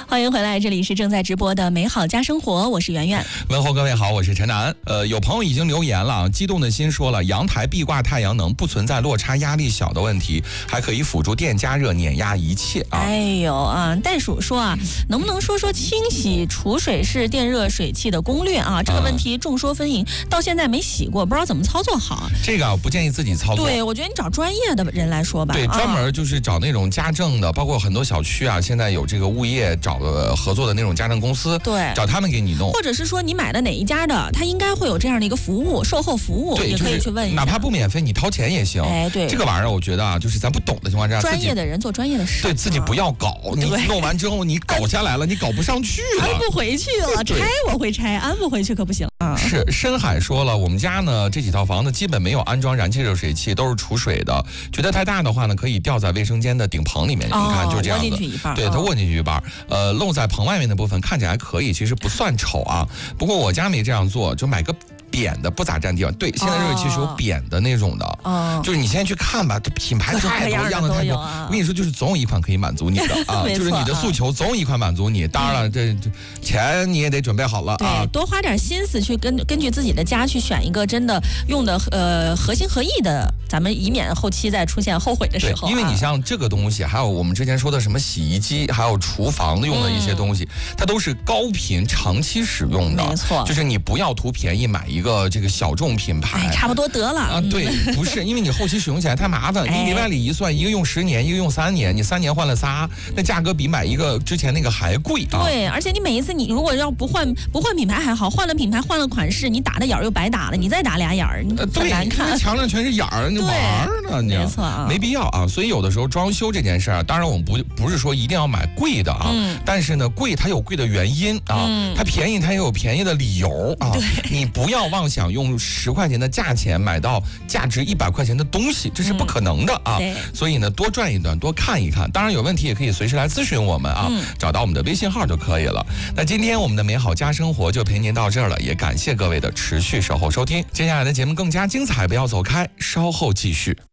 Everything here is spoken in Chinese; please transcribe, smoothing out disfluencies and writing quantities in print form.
欢迎回来，这里是正在直播的美好家生活，我是圆圆。 问候各位好，我是陈楠。有朋友已经留言了，激动的心说了，阳台壁挂太阳能不存在落差压力小的问题，还可以辅助电加热碾压一切啊。 哎呦啊，袋鼠说啊，能不能说说清洗储水式电热水器的攻略啊？这个问题众说纷纭，到现在没洗过，不知道怎么操作好。 这个不建议自己操作。 对，我觉得你找专业的人来说吧。 对，专门就是找那种家政的，包括很多小区啊，现在有这个物业找合作的那种家政公司， 对， 找他们给你弄。 或者是说你买的哪一家的，他应该会有这样的一个服务，售后服务，也可以去问一下。 哪怕不免费，你掏钱也行。 哎，对， 这个玩意儿我觉得啊，就是咱不懂的情况下， 专业的人做专业的事， 对自己不要搞。你弄完之后，你搞下来了，你搞不上去了， 安不回去了。拆我会拆，安不回去可不行啊。 是，深海说了，我们家呢这几套房子基本没有安装燃气热水器，都是储水的。觉得太大的话呢，可以吊在卫生间的顶棚里面。你看，就这样子， 窝进去一半， 对，它窝进去一半。露在棚外面的部分看起来还可以，其实不算丑啊。不过我家没这样做，就买个扁的，不咋占地方。对，现在热水器是有扁的那种的，就是你现在去看吧，这品牌太多，样的太多。我跟你说，就是总有一款可以满足你的啊，就是你的诉求总有一款满足你。当然了，这钱你也得准备好了啊， 对，多花点心思去根据自己的家去选一个真的用的合心合意的，咱们以免后期再出现后悔的时候。 因为你像这个东西，还有我们之前说的什么洗衣机，还有厨房用的一些东西，它都是高频长期使用的， 没错， 就是你不要图便宜买一个这个小众品牌， 差不多得了啊。对，不是，因为你后期使用起来太麻烦，你里外里一算，一个用10年，一个用3年，你3年换了仨，那价格比买一个之前那个还贵啊。 对，而且你每一次你如果要不换品牌还好，换了品牌换了款式，你打的眼儿又白打了，你再打俩眼儿，很难看。 墙上全是眼儿，你玩呢？你没错啊， 没必要啊。所以有的时候装修这件事儿，当然我们不是说一定要买贵的啊，但是呢，贵它有贵的原因啊，它便宜它也有便宜的理由啊。你不要妄想用10块钱的价钱买到价值100块钱的东西，这是不可能的啊。所以呢，多转一转，多看一看。当然有问题也可以随时来咨询我们啊，找到我们的微信号就可以了。那今天我们的美好家生活就陪您到这儿了，也感谢各位的持续守候收听。接下来的节目更加精彩，不要走开，稍后继续。